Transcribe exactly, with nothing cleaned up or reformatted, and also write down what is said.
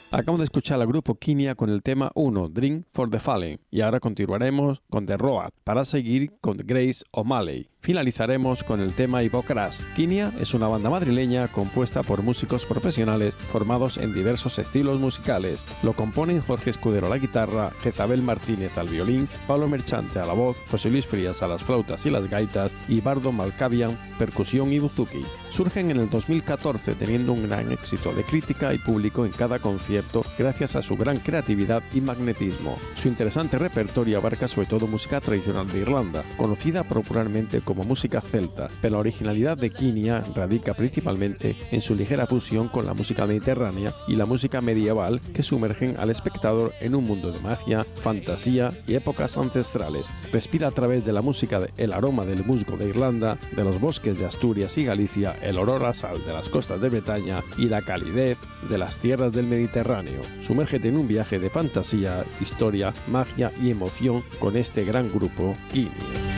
Acabamos de escuchar al grupo Quinia con el tema uno, Drink for the Fallen, y ahora continuaremos con The Road para seguir con Grace O'Malley. Finalizaremos con el tema Hippocrates. Quinia es una banda madrileña compuesta por músicos profesionales formados en diversos estilos musicales. Lo componen Jorge Escudero a la guitarra, Jezabel Martínez al violín, Pablo Merchante a la voz, José Luis Frías a las flautas y las gaitas y Bardo Malkavian, percusión y buzuki. Surgen en el dos mil catorce teniendo un gran éxito de crítica y público en cada concierto gracias a su gran creatividad y magnetismo. Su interesante repertorio abarca sobre todo música tradicional de Irlanda, conocida popularmente como música celta, pero la originalidad de Quinia radica principalmente en su ligera fusión con la música mediterránea y la música medieval que sumergen al espectador en un mundo de magia, fantasía y épocas ancestrales. Respira a través de la música el aroma del musgo de Irlanda, de los bosques de Asturias y Galicia, el olor a sal de las costas de Bretaña y la calidez de las tierras del Mediterráneo. Sumérgete en un viaje de fantasía, historia, magia y emoción con este gran grupo Quinia.